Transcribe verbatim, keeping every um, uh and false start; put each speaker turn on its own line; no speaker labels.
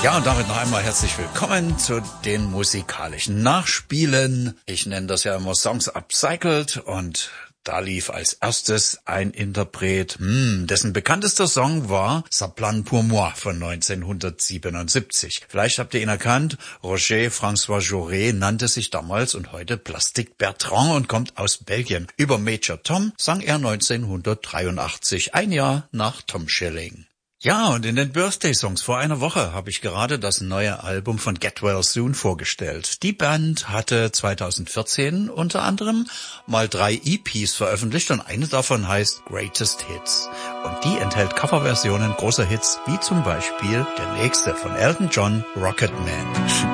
Ja, und damit noch einmal herzlich willkommen zu den musikalischen Nachspielen. Ich nenne das ja immer Songs Upcycled und da lief als erstes ein Interpret, hm, dessen bekanntester Song war Ça plane pour moi von neunzehnhundertsiebenundsiebzig. Vielleicht habt ihr ihn erkannt, Roger François Jaurès nannte sich damals und heute Plastic Bertrand und kommt aus Belgien. Über Major Tom sang er neunzehnhundertdreiundachtzig, ein Jahr nach Tom Schilling. Ja, und in den Birthday-Songs vor einer Woche habe ich gerade das neue Album von Get Well Soon vorgestellt. Die Band hatte zweitausendvierzehn unter anderem mal drei E Ps veröffentlicht und eine davon heißt Greatest Hits. Und die enthält Coverversionen großer Hits, wie zum Beispiel der nächste von Elton John, Rocket Man.